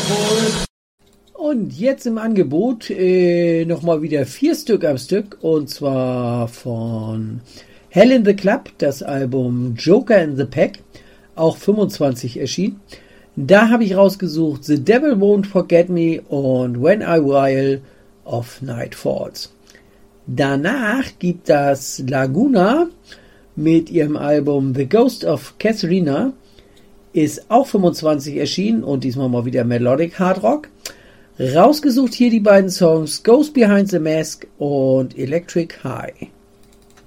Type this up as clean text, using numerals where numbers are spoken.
Und jetzt im Angebot nochmal wieder 4 Stück am Stück, und zwar von Hell in the Club, das Album Joker in the Pack, auch 25 erschienen. Da habe ich rausgesucht The Devil Won't Forget Me und When I While of Night Falls. Danach gibt das Laguna mit ihrem Album The Ghost of Katharina, ist auch 25 erschienen und diesmal mal wieder Melodic Hard Rock. Rausgesucht hier die beiden Songs Ghost Behind the Mask und Electric High.